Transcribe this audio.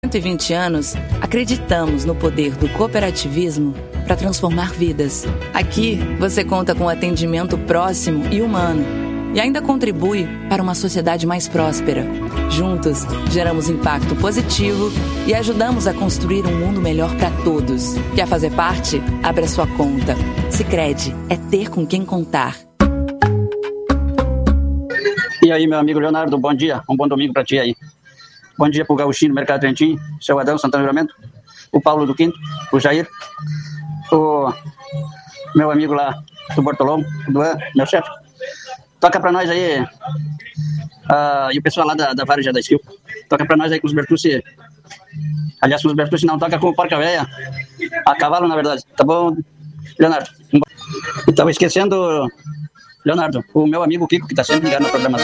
120 anos, acreditamos no poder do cooperativismo para transformar vidas. Aqui, você conta com atendimento próximo e humano e ainda contribui para uma sociedade mais próspera. Juntos, geramos impacto positivo e ajudamos a construir um mundo melhor para todos. Quer fazer parte? Abra sua conta. Sicredi é ter com quem contar. E aí, meu amigo Leonardo, bom dia. Um bom domingo para ti aí. Bom dia pro Gauchinho do Mercado Trentinho, seu Adão, Santana do Livramento, o Paulo do Quinto, o Jair, o meu amigo lá do Bortolão, o Duan, meu chefe. Toca pra nós aí, e o pessoal lá da Várzea da Skill. Toca pra nós aí com os Bertucci. Aliás, com os Bertucci não, toca com o Porca Véia. A cavalo, na verdade. Tá bom, Leonardo? E tava esquecendo, Leonardo, o meu amigo Kiko, que tá sempre ligado na programação.